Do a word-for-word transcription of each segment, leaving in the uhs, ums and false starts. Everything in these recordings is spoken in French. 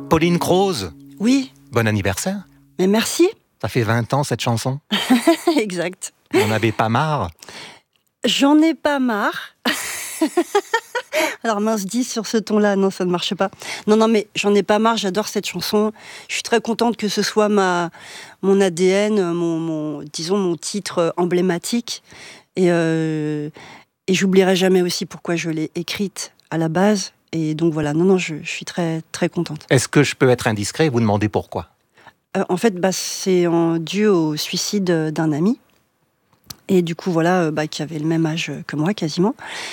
Pauline Croze, Oui, bon anniversaire. mais merci. Ça fait vingt ans cette chanson. Exact. Vous n'en avez pas marre? J'en ai pas marre. Alors mince, dis sur ce ton-là, non, ça ne marche pas. Non, non, mais j'en ai pas marre, j'adore cette chanson. Je suis très contente que ce soit ma, mon A D N, mon, mon, disons, mon titre emblématique. Et, euh, et j'oublierai jamais aussi pourquoi je l'ai écrite à la base. Et donc voilà, non, non, je, je suis très, très contente. Est-ce que je peux être indiscret et vous demander pourquoi? Euh, en fait, bah, c'est en dû au suicide d'un ami. Et du coup, voilà, euh, bah, qui avait le même âge que moi, quasiment.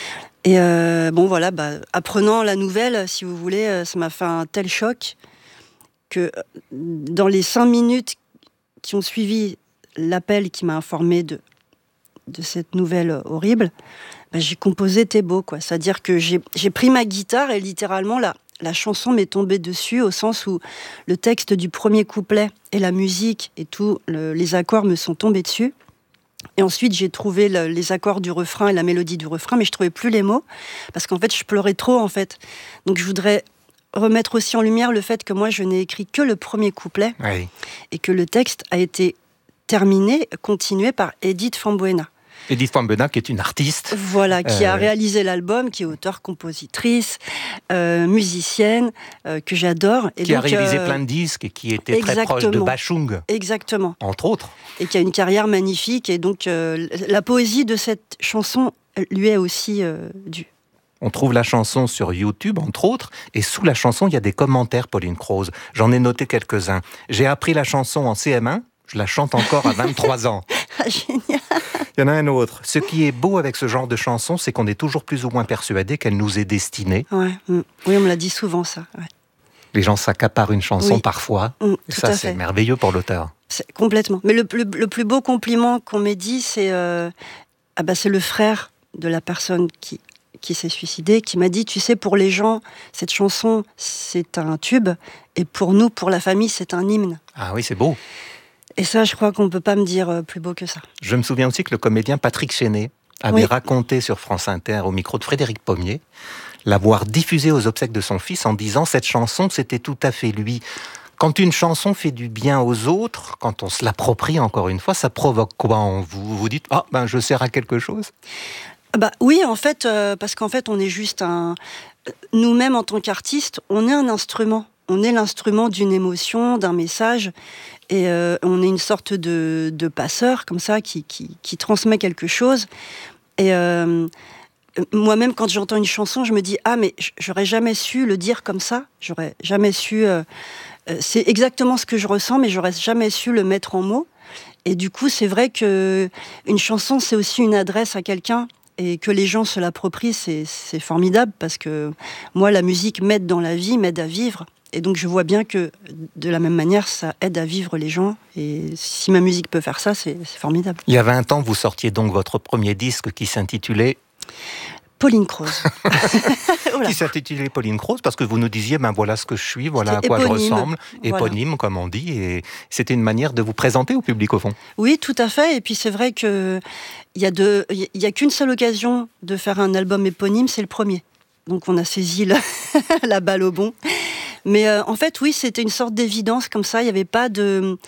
Et euh, bon, voilà, bah, apprenant la nouvelle, si vous voulez, euh, ça m'a fait un tel choc que euh, dans les cinq minutes qui ont suivi l'appel qui m'a informé de, de cette nouvelle horrible, bah, j'ai composé T'es beau, quoi. C'est-à-dire que j'ai, j'ai pris ma guitare et littéralement, la, la chanson m'est tombée dessus, au sens où le texte du premier couplet et la musique et tous le, les accords me sont tombés dessus. Et ensuite, j'ai trouvé le, les accords du refrain et la mélodie du refrain, mais je trouvais plus les mots, parce qu'en fait, je pleurais trop, en fait. Donc, je voudrais remettre aussi en lumière le fait que moi, je n'ai écrit que le premier couplet, Oui. et que le texte a été terminé, continué par Edith Fambuena. Edith Fambuena, qui est une artiste. Voilà, qui Euh, a réalisé l'album, qui est auteure-compositrice, euh, musicienne, euh, que j'adore. Et qui donc, a réalisé euh, plein de disques et qui était très proche de exactement. Bachung, Exactement. entre autres. Et qui a une carrière magnifique. Et donc, euh, la poésie de cette chanson lui est aussi euh, due. On trouve la chanson sur YouTube, entre autres, et sous la chanson, il y a des commentaires, Pauline Croze. J'en ai noté quelques-uns. J'ai appris la chanson en C M un, je la chante encore à vingt-trois ans. Ah, génial. Il y en a un autre. Ce qui est beau avec ce genre de chanson, c'est qu'on est toujours plus ou moins persuadé qu'elle nous est destinée. Ouais, mm. Oui, on me l'a dit souvent, ça. Ouais. Les gens s'accaparent une chanson Oui. parfois. Mm, Et tout ça, à c'est fait. merveilleux pour l'auteur. C'est, complètement. Mais le, le, le plus beau compliment qu'on m'ait dit, c'est, euh, ah bah, c'est le frère de la personne qui, qui s'est suicidée, qui m'a dit, tu sais, pour les gens, cette chanson, c'est un tube, et pour nous, pour la famille, c'est un hymne. Ah oui, c'est beau. Et ça, je crois qu'on ne peut pas me dire plus beau que ça. Je me souviens aussi que le comédien Patrick Chenet avait Oui. raconté sur France Inter, au micro de Frédéric Pommier, l'avoir diffusée aux obsèques de son fils en disant « Cette chanson, c'était tout à fait lui ». Quand une chanson fait du bien aux autres, quand on se l'approprie encore une fois, ça provoque quoi en vous? Vous vous dites « Ah, ben je sers à quelque chose ». Bah oui, en fait, euh, parce qu'en fait, on est juste un... Nous-mêmes, en tant qu'artistes, on est un instrument. On est l'instrument d'une émotion, d'un message, et euh, on est une sorte de, de passeur, comme ça, qui, qui, qui transmet quelque chose. Et euh, moi-même, quand j'entends une chanson, je me dis « Ah, mais j'aurais jamais su le dire comme ça. J'aurais jamais su... Euh, c'est exactement ce que je ressens, mais j'aurais jamais su le mettre en mots. » Et du coup, c'est vrai que une chanson, c'est aussi une adresse à quelqu'un. Et que les gens se l'approprient, c'est, c'est formidable, parce que moi, la musique m'aide dans la vie, m'aide à vivre. Et donc, je vois bien que, de la même manière, ça aide à vivre les gens. Et si ma musique peut faire ça, c'est, c'est formidable. Il y a vingt ans, vous sortiez donc votre premier disque qui s'intitulait... Pauline Croze. Voilà. Qui s'intitulait Pauline Croze, parce que vous nous disiez, ben voilà ce que je suis, voilà C'était à quoi éponyme. je ressemble, Voilà. éponyme comme on dit, et c'était une manière de vous présenter au public au fond. Oui, tout à fait. Et puis c'est vrai que il y a de, il y a qu'une seule occasion de faire un album éponyme, c'est le premier. Donc on a saisi la, la balle au bon. Mais euh, en fait, oui, c'était une sorte d'évidence comme ça. Il n'y avait pas de,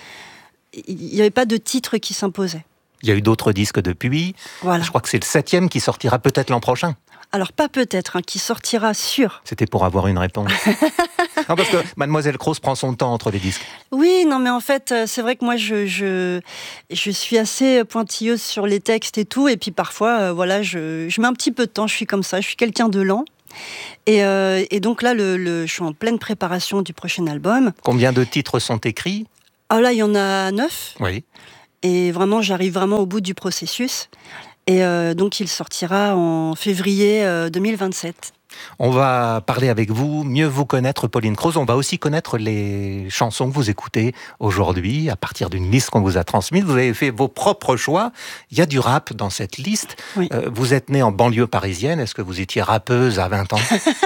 il y avait pas de titre qui s'imposait. Il y a eu d'autres disques depuis. Voilà. Je crois que c'est le septième qui sortira peut-être l'an prochain. Alors pas peut-être, hein, qui sortira sûr. C'était pour avoir une réponse. Non, parce que Mademoiselle Croze prend son temps entre les disques. Oui, non, mais en fait, c'est vrai que moi, je, je, je suis assez pointilleuse sur les textes et tout, et puis parfois, euh, voilà, je, je mets un petit peu de temps, je suis comme ça, je suis quelqu'un de lent. Et, euh, et donc là, le, le, je suis en pleine préparation du prochain album. Combien de titres sont écrits? Ah là, il y en a neuf. Oui. Et vraiment, j'arrive vraiment au bout du processus. Et euh, donc, il sortira en février euh, deux mille vingt-sept. On va parler avec vous, mieux vous connaître, Pauline Croze. On va aussi connaître les chansons que vous écoutez aujourd'hui, à partir d'une liste qu'on vous a transmise. Vous avez fait vos propres choix. Il y a du rap dans cette liste. Oui. Euh, vous êtes née en banlieue parisienne. Est-ce que vous étiez rappeuse à vingt ans?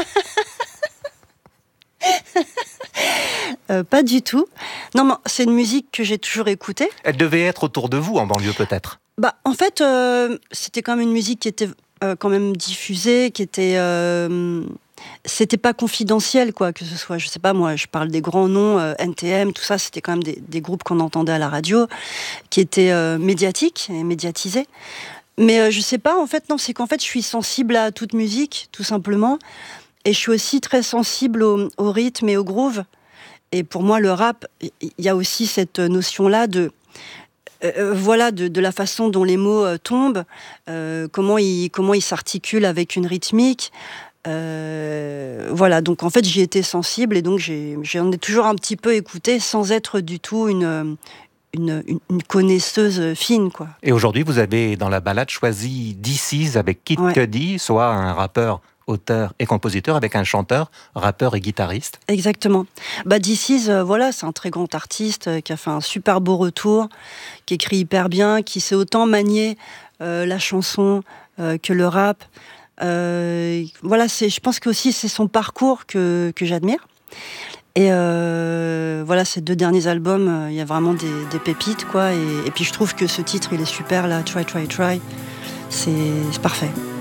Euh, pas du tout. Non, mais c'est une musique que j'ai toujours écoutée. Elle devait être autour de vous, en banlieue peut-être. Bah, en fait, euh, c'était quand même une musique qui était euh, quand même diffusée, qui était, euh, c'était pas confidentiel, quoi, que ce soit, je sais pas, moi, je parle des grands noms, euh, N T M, tout ça, c'était quand même des, des groupes qu'on entendait à la radio, qui étaient euh, médiatiques et médiatisés. Mais euh, je sais pas, en fait, non, c'est qu'en fait, je suis sensible à toute musique, tout simplement, et je suis aussi très sensible au, au rythme et au groove. Et pour moi, le rap, il y a aussi cette notion-là de Euh, voilà, de, de la façon dont les mots euh, tombent, euh, comment ils comment ils s'articulent avec une rythmique. Euh, voilà, donc en fait, j'y étais sensible et donc j'ai, j'en ai toujours un petit peu écouté sans être du tout une, une, une, une connaisseuse fine, quoi. Et aujourd'hui, vous avez, dans la balade, choisi D C's avec Kid Ouais. Cudi, soit un rappeur, auteur et compositeur, avec un chanteur, rappeur et guitariste. Exactement. Bah, D C's, euh, voilà, c'est un très grand artiste euh, qui a fait un super beau retour, qui écrit hyper bien, qui sait autant manier euh, la chanson euh, que le rap. Euh, voilà, c'est, je pense que aussi c'est son parcours que, que j'admire. Et euh, voilà, ces deux derniers albums, euh, il y a vraiment des, des pépites, quoi. Et, et puis je trouve que ce titre, il est super, là, Try, Try, Try. C'est, c'est parfait.